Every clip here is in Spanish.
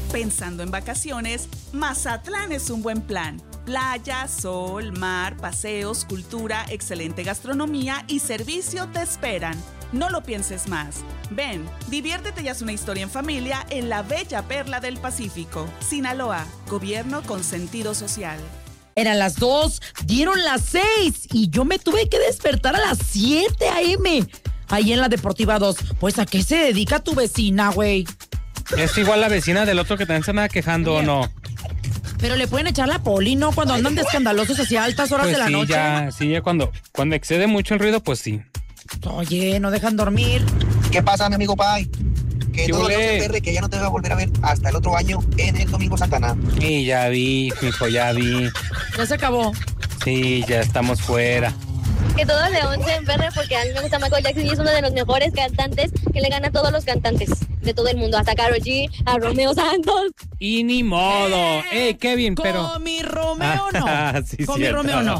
Pensando en vacaciones, Mazatlán es un buen plan. Playa, sol, mar, paseos, cultura, excelente gastronomía y servicio te esperan. No lo pienses más. Ven, diviértete y haz una historia en familia en la bella perla del Pacífico. Sinaloa, gobierno con sentido social. Eran las 2, dieron las 6 y yo me tuve que despertar a las 7 a.m. Ahí en la Deportiva 2. Pues, ¿a qué se dedica tu vecina, güey? ¿Es igual la vecina del otro que también se anda quejando o no? Pero le pueden echar la poli, ¿no? Cuando andan de escandalosos hacia altas horas de la noche. Ya cuando excede mucho el ruido, pues sí. Oye, no dejan dormir. ¿Qué pasa, mi amigo Pai? Que todo que ya no te va a volver a ver hasta el otro año en el Domingo Santana. Y ya vi, hijo, ya vi. Ya se acabó. Sí, ya estamos fuera. Que todo León se emperre porque a mí me gusta Michael Jackson y es uno de los mejores cantantes que le gana a todos los cantantes de todo el mundo, hasta Karol G, a Romeo Santos. Y ni modo. Kevin, pero... Con mi Romeo no. Sí, con mi Romeo no.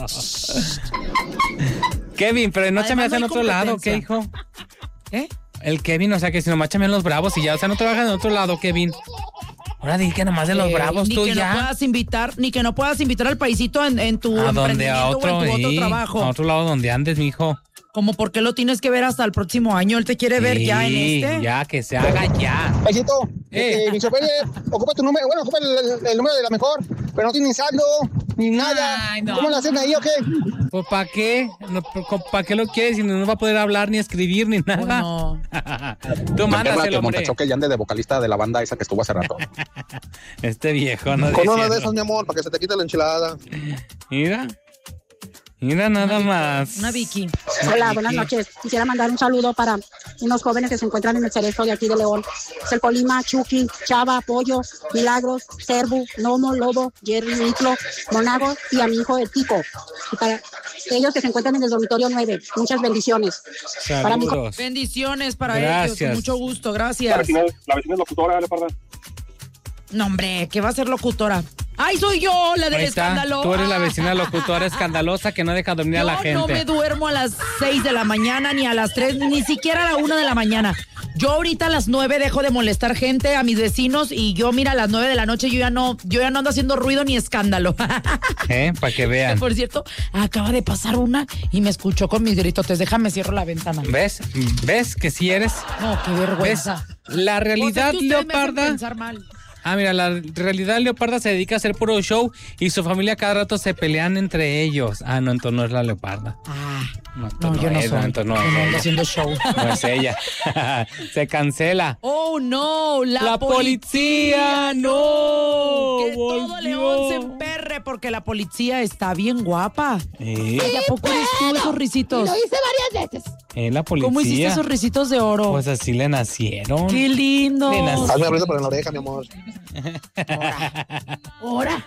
Kevin, pero no se me hace en no otro lado, ¿qué, hijo? ¿Eh? El Kevin, o sea, que si nomás chamean los bravos y ya, o sea, no trabajan en otro lado, Kevin. Ahora di que nomás de los bravos tú ya. Ni que no puedas invitar al paisito en tu emprendimiento o en tu otro trabajo. A otro lado donde andes, mijo. Como por qué lo tienes que ver hasta el próximo año, él te quiere ver ya en este. Ya, que se haga ya. Paisito, mi chofer ocupa tu número, bueno, ocupa el número de la mejor, pero no tiene ni saldo, ni nada. Ay, no. ¿Cómo lo hacen ahí o qué? Pues ¿para qué? No, ¿para qué lo quieres si no va a poder hablar ni escribir ni nada? No. Tú mándaselo, que Montachoque ya ande de vocalista de la banda esa que estuvo hace rato. Este viejo, no con una de esas, mi amor, para que se te quite la enchilada. Mira nada más. Una Vicky. Hola, buenas noches. Quisiera mandar un saludo para unos jóvenes que se encuentran en el cerezo de aquí de León. Es el Colima, Chucky, Chava, Pollo, Milagros, Cervo, Nomo, Lobo, Jerry, Nitlo, Monago y a mi hijo el Tico. Y para ellos que se encuentran en el dormitorio 9. Muchas bendiciones. Saludos. Bendiciones para gracias. ellos. Con mucho gusto, gracias. La vecina es locutora, Leoparda. No, hombre, ¿qué va a ser locutora? ¡Ay, soy yo, la del escándalo! Tú eres la vecina locutora escandalosa que no deja dormir a la gente. Yo no me duermo a las 6 de la mañana, ni a las 3, ni siquiera a la 1 de la mañana. Yo ahorita a las 9 dejo de molestar gente, a mis vecinos, y yo, mira, a las 9 de la noche yo ya no ando haciendo ruido ni escándalo. Para que vean. Por cierto, acaba de pasar una y me escuchó con mis gritotes. Déjame, cierro la ventana. ¿Ves? ¿Ves que sí eres? No, qué vergüenza. ¿Ves? La realidad, pues es que Leoparda... me hacen pensar mal. Mira, la realidad Leoparda se dedica a hacer puro show y su familia cada rato se pelean entre ellos. No, entonces no es la Leoparda. No, yo no soy. Entonces no ando haciendo show. No es ella. Se cancela. Oh, no, la policía, no. Que todo León se emperre porque la policía está bien guapa. ¿Y a poco eres tú esos risitos? Lo hice varias veces. La policía. ¿Cómo hiciste esos risitos de oro? Pues así le nacieron. ¡Qué lindo! Hazme abriendo por la oreja, mi amor. ¿Ahora?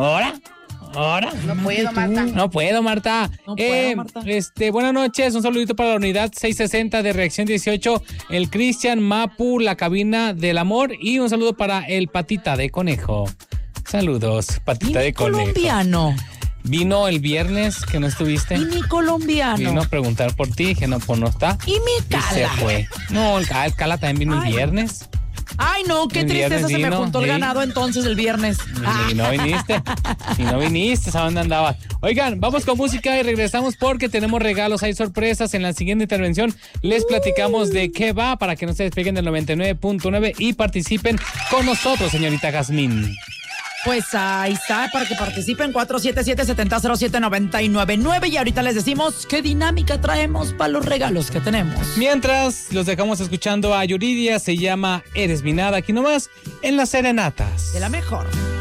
No puedo, Marta. No puedo, Marta. Buenas noches, un saludito para la unidad 660 de Reacción 18, el Cristian Mapu, la cabina del amor, y un saludo para el Patita de Conejo. Saludos, Patita de Conejo. Colombiano. Vino el viernes, que no estuviste. Y mi colombiano. Vino a preguntar por ti, que no, pues no está. Y mi Cala. Y se fue. No, el Cala también vino el viernes. Ay, no, qué tristeza, se me juntó el ganado entonces el viernes. Y no viniste, ¿a dónde andabas? Oigan, vamos con música y regresamos porque tenemos regalos, hay sorpresas. En la siguiente intervención les platicamos de qué va para que no se despeguen del 99.9 y participen con nosotros, señorita Jazmín. Pues ahí está, para que participen 477-7007-999 y ahorita les decimos qué dinámica traemos para los regalos que tenemos. Mientras, los dejamos escuchando a Yuridia, se llama Eres mi nada, aquí nomás, en las serenatas. De la mejor.